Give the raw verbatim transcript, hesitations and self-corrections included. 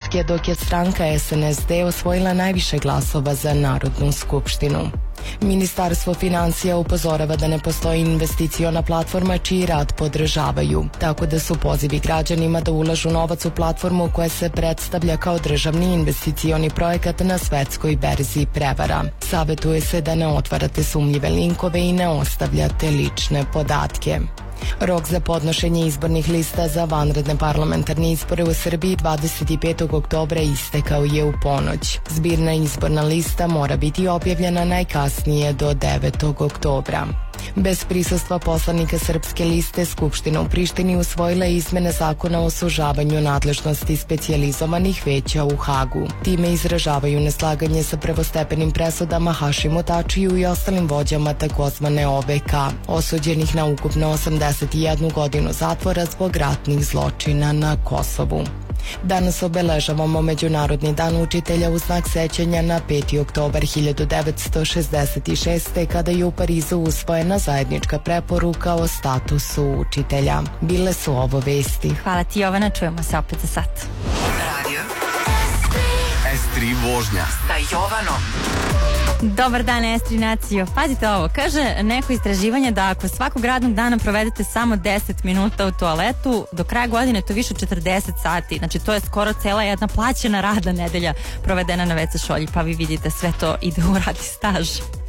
Srpske, dok je stranka S N S D osvojila najviše glasova za Narodnu skupštinu. Ministarstvo financija upozorava da ne postoji investiciona platforma čiji rad podržavaju, tako da su pozivi građanima da ulažu novac u platformu koja se predstavlja kao državni investicioni projekat na svetskoj berzi prevara. Savetuje se da ne otvarate sumnjive linkove i ne ostavljate lične podatke. Rok za podnošenje izbornih lista za vanredne parlamentarne izbore u Srbiji dvadeset petog oktobra istekao je u ponoć. Zbirna izborna lista mora biti objavljena najkasnije do devetog oktobra. Bez prisustva poslanika Srpske liste, Skupština u Prištini usvojila izmene zakona o sužavanju nadležnosti specijalizovanih veća u Hagu. Time izražavaju neslaganje sa prvostepenim presudama Hašimu Tačiju i ostalim vođama takozvane O V K, osuđenih na ukupno osamdeset jednu godinu zatvora zbog ratnih zločina na Kosovu. Danas obeležavamo Međunarodni dan učitelja u znak sećanja na peti oktobar hiljadu devetsto šezdeset šeste. kada je u Parizu usvojena zajednička preporuka o statusu učitelja. Bile su ovo vesti. Hvala ti, Jovana, čujemo se opet za sat. Radio S tri vožnja sa Jovanom. Dobar dan, S tri nacijo. Pazite ovo, kaže neko istraživanje da ako svakog radnog dana provedete samo deset minuta u toaletu, do kraja godine to više od četrdeset sati. Znači to je skoro cela jedna plaćena radna nedelja provedena na ve ce šolji, pa vi vidite sve to ide u radni staž.